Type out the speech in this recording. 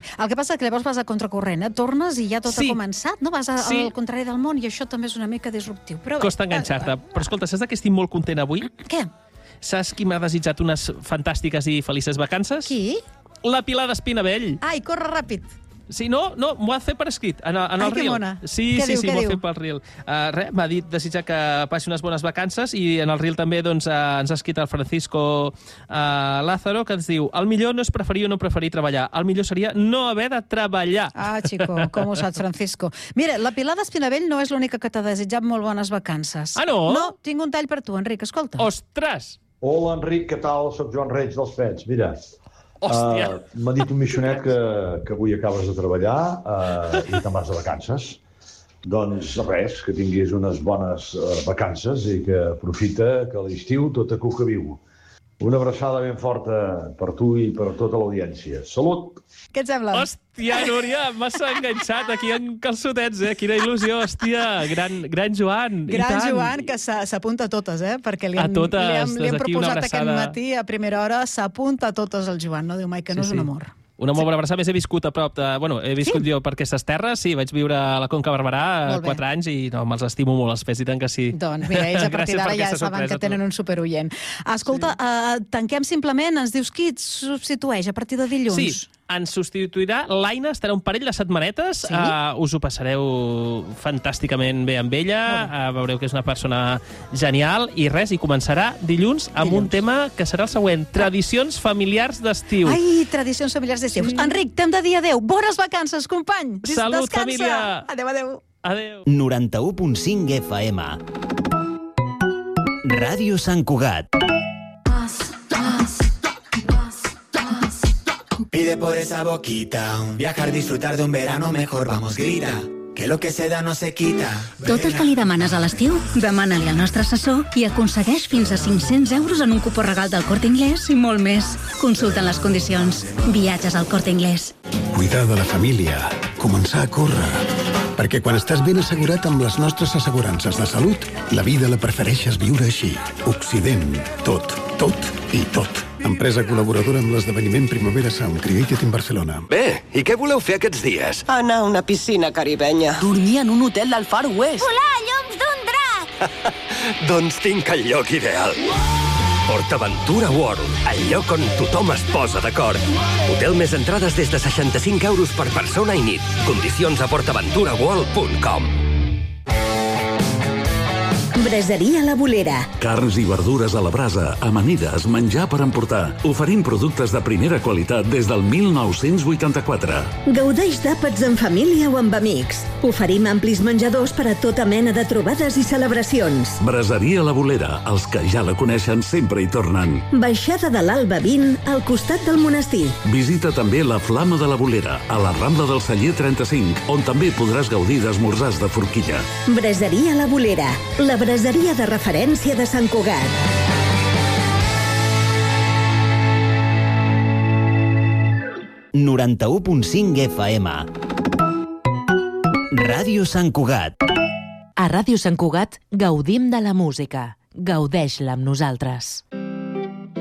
El que passa és que llavors vas a contracorrent, tornes i ja tot ha començat, no? Vas al contrari del món i això també és una mica disruptiu. Costa enganxar-te. Però escolta, saps que estic molt content avui? Què? Saps qui m'ha desitjat unes fantàstiques i felices vacances? Qui? La Pilar d'Espinavell. Ai, corre ràpid. Sí, no, m'ho ha fet per escrit, en el Ai, que reel. mona. Sí, m'ho ha fet pel reel. M'ha dit desitjar que passi unes bones vacances i en el reel també ens ha escrit el Francisco Lázaro, que ens diu: el millor no és preferir o no preferir treballar, el millor seria no haver de treballar. Ah, xico, com ho saps, Francisco. Mira, la Pilar d'Espinavell no és l'única que t'ha desitjat molt bones vacances. Ah, no? No, tinc un tall per tu, Enric, escolta. Ostres! Hola, Enric, què tal? Soc Joan Reig dels Fets. Mira, m'ha dit un missionet que avui acabes de treballar i te'n vas de vacances. Doncs res, que tinguis unes bones vacances i que aprofita que a l'estiu tot a cuca viu. Una abraçada ben forta per tu i per tota l'audiència. Salut! Què et sembla? Hòstia, Núria, m'has enganxat aquí en calçotets, Quina il·lusió, hòstia. Gran Joan. Gran Joan, que s'apunta a totes, perquè li hem proposat aquest matí a primera hora, s'apunta a totes el Joan, no diu mai que no és un amor. Una molt bona abraçada. Més he viscut a prop de... Bueno, he viscut jo per aquestes terres, sí, vaig viure a la Conca Barberà 4 anys i me'ls estimo molt, els fets, i tant que sí. Doncs mira, ells a partir d'ara ja saben que tenen un superoient. Escolta, tanquem simplement, ens dius qui et substitueix a partir de dilluns? Sí, ens substituirà l'Aina, estarà un parell de setmanetes, us ho passareu fantàsticament bé amb ella, veureu que és una persona genial, i res, i començarà dilluns amb un tema que serà el següent: tradicions familiars d'estiu. Ai, tradicions familiars d'estiu. Enric, t'hem de dir adeu. Bones vacances, company. Salut, família. Adeu, adeu. Adeu. 91.5 FM. Ràdio Sant Cugat. Pide por esa boquita, viajar, disfrutar de un verano mejor, vamos, grita, que lo que se da no se quita. Tot el que li demanes a l'estiu, demana-li al nostre assessor i aconsegueix fins a 500 euros en un cupó regal del Corte Inglés i molt més. Consulta les condicions. Viatges al Corte Inglés. Cuidar de la família, començar a córrer. Perquè quan estàs ben assegurat amb les nostres assegurances de salut, la vida la prefereixes viure així. Occident. Tot i tot. Empresa col·laboradora amb l'esdeveniment Primavera Sound Created in Barcelona. Bé, i què voleu fer aquests dies? Anar a una piscina caribenya. Dormir en un hotel del Far West. Volar a llums d'un drac. Doncs tinc el lloc ideal. PortAventura World, el lloc on tothom es posa d'acord. Hotel més entrades des de 65 euros per persona i nit. Condicions a portaventuraworld.com. Braseria La Bolera. Carns i verdures a la brasa, amanides, menjar per emportar. Oferim productes de primera qualitat des del 1984. Gaudeix d'àpats en família o amb amics. Oferim amplis menjadors per a tota mena de trobades i celebracions. Braseria La Bolera. Els que ja la coneixen sempre hi tornen. Baixada de l'Alba 20, al costat del monestir. Visita també la Flama de la Bolera, a la Rambla del Celler 35, on també podràs gaudir d'esmorzars de forquilla. Braseria La Bolera. La braseria de referència de Sant Cugat. ...91.5 FM. Ràdio Sant Cugat. A Ràdio Sant Cugat gaudim de la música. Gaudeix-la amb nosaltres.